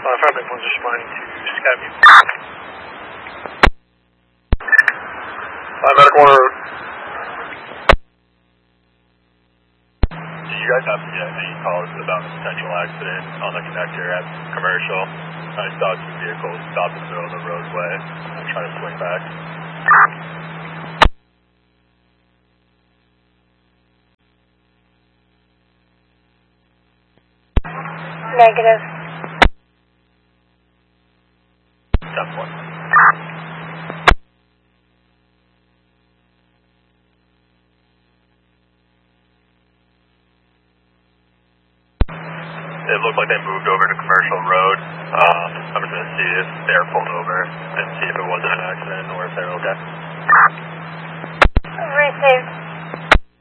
Fireman 1 just responding to Skyview. 5 Medical Road. Do you guys happen to get any calls about a potential accident on the connector at Commercial? I saw two vehicles stop in the middle of the roadway and try to swing back. Negative. 10-1. It looked like they moved over to Commercial Road. I'm just going to see if they're pulled over and see if it wasn't an accident or if they're okay. Received.